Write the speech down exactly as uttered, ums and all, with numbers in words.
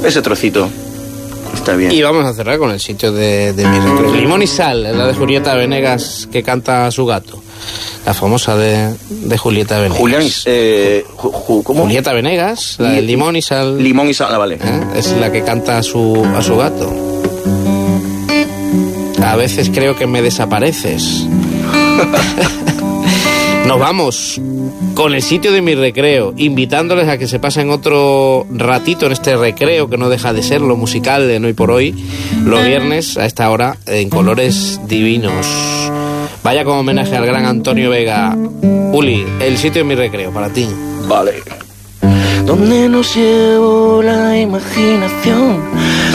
Ese trocito. Está bien. Y vamos a cerrar con el sitio de, de mi recreo. Limón y sal, es la de Julieta Venegas que canta a su gato. La famosa de, de Julieta Venegas. Julián, eh, ju, ju, ¿cómo? Julieta Venegas, la de Limón y sal. Limón y sal, vale. ¿Eh? Es la que canta a su, a su gato. A veces creo que me desapareces. Nos vamos con el sitio de mi recreo, invitándoles a que se pasen otro ratito en este recreo que no deja de ser lo musical de Hoy por Hoy, los viernes a esta hora en Colores Divinos. Vaya como homenaje al gran Antonio Vega. Uli, el sitio de mi recreo para ti. Vale. Donde nos llevó la imaginación.